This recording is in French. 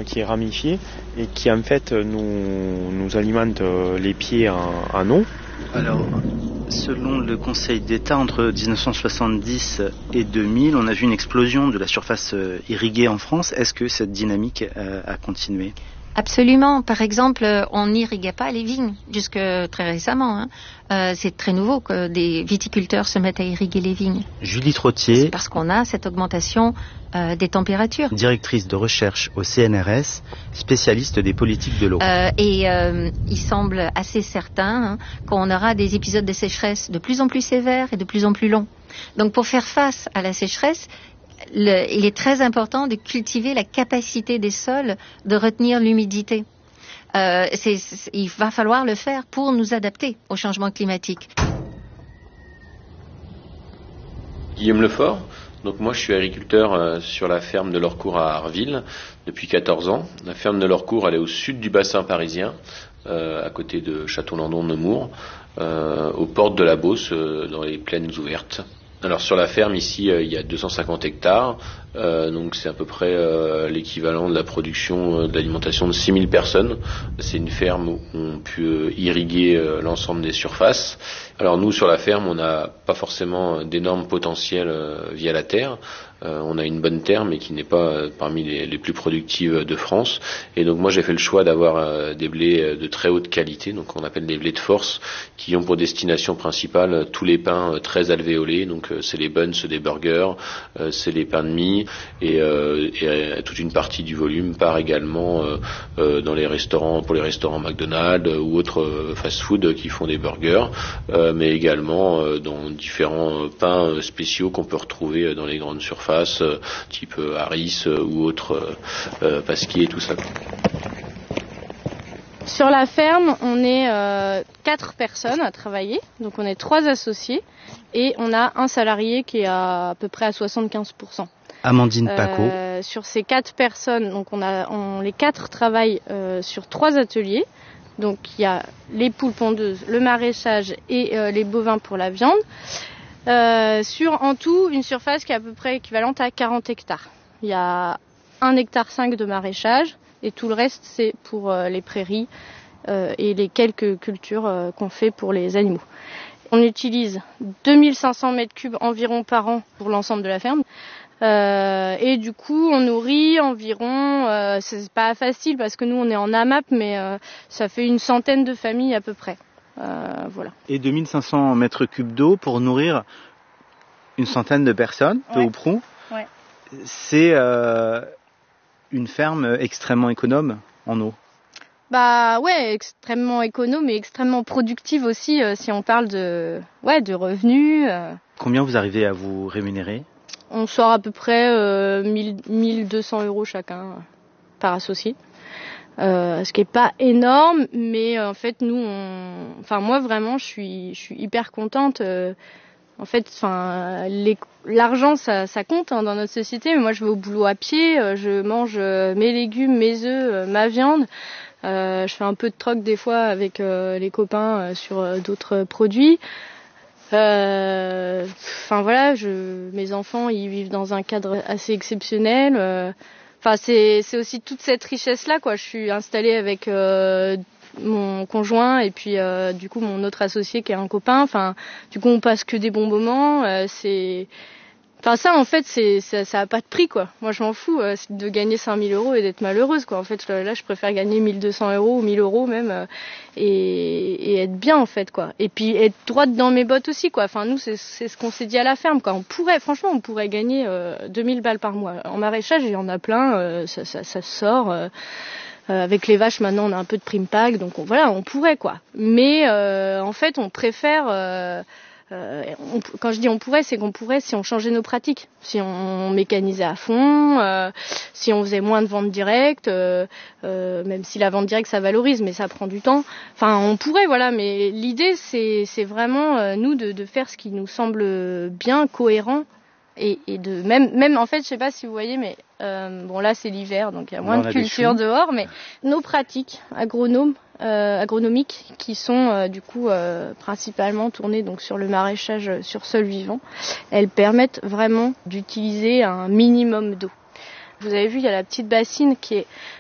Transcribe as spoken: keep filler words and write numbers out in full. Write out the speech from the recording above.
qui est ramifié et qui en fait nous, nous alimente les pieds en, en eau. Alors, selon le Conseil d'État, entre dix-neuf cent soixante-dix et deux mille, on a vu une explosion de la surface irriguée en France. Est-ce que cette dynamique a continué ? Absolument. Par exemple, on n'irriguait pas les vignes jusque très récemment. Hein. Euh, c'est très nouveau que des viticulteurs se mettent à irriguer les vignes. Julie Trottier. C'est parce qu'on a cette augmentation euh, des températures. Directrice de recherche au C N R S, spécialiste des politiques de l'eau. Euh, et euh, il semble assez certain hein, qu'on aura des épisodes de sécheresse de plus en plus sévères et de plus en plus longs. Donc pour faire face à la sécheresse, Le, il est très important de cultiver la capacité des sols de retenir l'humidité. Euh, c'est, c'est, il va falloir le faire pour nous adapter au changement climatique. Guillaume Lefort. Donc moi je suis agriculteur euh, sur la ferme de l'Orcourt à Arville depuis quatorze ans. La ferme de l'Orcourt elle est au sud du bassin parisien, euh, à côté de Château-Landon-Nemours, euh, aux portes de la Beauce, euh, dans les plaines ouvertes. Alors sur la ferme ici euh, il y a deux cent cinquante hectares, euh, donc c'est à peu près euh, l'équivalent de la production euh, de l'alimentation de six mille personnes. C'est une ferme où on peut euh, irriguer euh, l'ensemble des surfaces. Alors nous sur la ferme on n'a pas forcément d'énormes potentiels euh, via la terre. Euh, on a une bonne terre mais qui n'est pas euh, parmi les, les plus productives de France. Et donc moi j'ai fait le choix d'avoir euh, des blés de très haute qualité, donc on appelle des blés de force, qui ont pour destination principale euh, tous les pains euh, très alvéolés. Donc euh, c'est les buns des burgers, euh, c'est les pains de mie et, euh, et euh, toute une partie du volume part également euh, euh, dans les restaurants, pour les restaurants McDonald's euh, ou autres euh, fast-food euh, qui font des burgers, euh, mais également euh, dans différents euh, pains euh, spéciaux qu'on peut retrouver euh, dans les grandes surfaces. Euh, type euh, Harris euh, ou autre euh, euh, Pasquier et tout ça. Sur la ferme, on est euh, quatre personnes à travailler, donc on est trois associés et on a un salarié qui est à, à peu près à soixante-quinze pour cent. Amandine Paco. Euh, sur ces quatre personnes, donc on a, on, les quatre travaillent euh, sur trois ateliers. Donc il y a les poules pondeuses, le maraîchage et euh, les bovins pour la viande. Euh, sur en tout une surface qui est à peu près équivalente à quarante hectares. Il y a un hectare cinq de maraîchage et tout le reste c'est pour euh, les prairies euh, et les quelques cultures euh, qu'on fait pour les animaux. On utilise deux mille cinq cents mètres cubes environ par an pour l'ensemble de la ferme. Euh, et du coup on nourrit environ, euh, c'est pas facile parce que nous on est en AMAP, mais euh, ça fait une centaine de familles à peu près. Euh, voilà. Et deux mille cinq cents mètres cubes d'eau pour nourrir une centaine de personnes, peu ouais. ou prou. Ouais. C'est euh, une ferme extrêmement économe en eau. Bah ouais, extrêmement économe et extrêmement productive aussi euh, si on parle de, ouais, de revenus. Euh. Combien vous arrivez à vous rémunérer ? On sort à peu près euh, mille deux cents euros chacun euh, par associé. Euh, ce qui est pas énorme, mais euh, en fait nous, on... enfin moi vraiment, je suis, je suis hyper contente. Euh, en fait, enfin les... l'argent ça, ça compte hein, dans notre société. Mais moi, je vais au boulot à pied, euh, je mange euh, mes légumes, mes œufs, euh, ma viande. Euh, je fais un peu de troc des fois avec euh, les copains euh, sur euh, d'autres produits. Enfin euh, voilà, je... mes enfants ils vivent dans un cadre assez exceptionnel. Euh... Enfin, c'est, c'est aussi toute cette richesse-là, quoi. Je suis installée avec euh, mon conjoint et puis euh, du coup mon autre associé qui est un copain. Enfin, du coup on passe que des bons moments. Euh, c'est, enfin ça en fait c'est, ça, ça a pas de prix, quoi. Moi je m'en fous euh, de gagner cinq mille euros et d'être malheureuse, quoi. En fait là je préfère gagner mille deux cents euros ou mille euros même euh, et, et être bien en fait, quoi. Et puis être droite dans mes bottes aussi, quoi. Enfin nous c'est, c'est ce qu'on s'est dit à la ferme, quoi. On pourrait, franchement on pourrait gagner euh, deux mille balles par mois. En maraîchage il y en a plein, euh, ça, ça, ça sort. Euh, Euh, avec les vaches, maintenant, on a un peu de prime pack, donc on, voilà, on pourrait, quoi. Mais euh, en fait, on préfère. Euh, euh, on, quand je dis on pourrait, c'est qu'on pourrait si on changeait nos pratiques, si on, on mécanisait à fond, euh, si on faisait moins de ventes directes, euh, euh, même si la vente directe ça valorise, mais ça prend du temps. Enfin, on pourrait, voilà. Mais l'idée, c'est, c'est vraiment euh, nous de, de faire ce qui nous semble bien, cohérent. Et, et de même même en fait je sais pas si vous voyez mais euh, bon là c'est l'hiver donc il y a moins de culture dehors, mais nos pratiques agronomes euh, agronomiques qui sont euh, du coup euh, principalement tournées donc sur le maraîchage sur sol vivant, elles permettent vraiment d'utiliser un minimum d'eau. Vous avez vu, il y a la petite bassine qui est